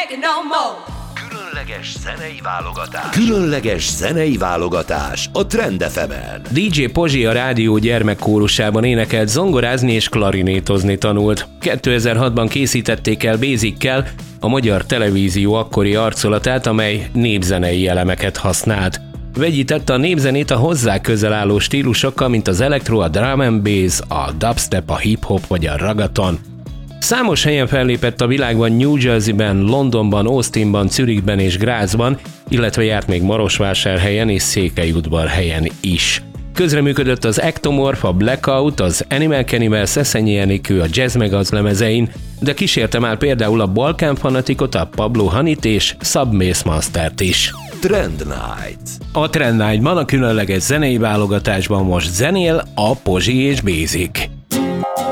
take it no more. Különleges zenei válogatás a Trend FM-en. DJ Pozsi a rádió gyermekkórusában énekelt, zongorázni és klarinétozni tanult. 2006-ban készítették el Basic-kel a magyar televízió akkori arcolatát, amely népzenei elemeket használt. Vegyítette a népzenét a hozzá közel álló stílusokkal, mint az elektro, a drum and bass, a dubstep, a hip-hop vagy a ragaton. Számos helyen fellépett a világban, New Jerseyben, Londonban, Austinban, Zürichben és Grazban, illetve járt még Marosvásárhelyen és Székelyudvarhelyen is. Közreműködött az Ectomorph, a Blackout, az Animal Cannibal, Szeszenyi Enikő, a Jazz Megaz lemezein, de kísérte már például a Balkán Fanatikot, a Pablo Honeyt és Submace Mastert is. Trend Night. A Trend Night-ban a különleges zenei válogatásban most zenél a Pozsi és Basic.